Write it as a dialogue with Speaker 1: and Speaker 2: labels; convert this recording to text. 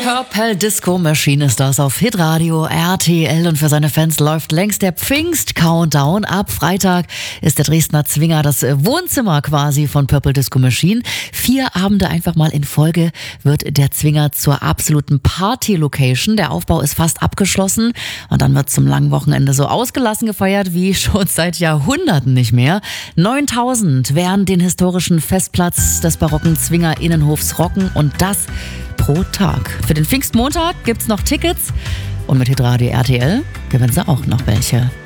Speaker 1: Purple Disco Machine ist das auf Hitradio RTL und für seine Fans läuft längst der Pfingst-Countdown. Ab Freitag ist der Dresdner Zwinger das Wohnzimmer quasi von Purple Disco Machine. 4 Abende einfach mal in Folge wird der Zwinger zur absoluten Party-Location. Der Aufbau ist fast abgeschlossen und dann wird zum langen Wochenende so ausgelassen gefeiert wie schon seit Jahrhunderten nicht mehr. 9000 werden den historischen Festplatz des barocken Zwinger Innenhofs rocken und das pro Tag. Für den Pfingstmontag gibt's noch Tickets und mit Hitradio RTL gewinnen sie auch noch welche.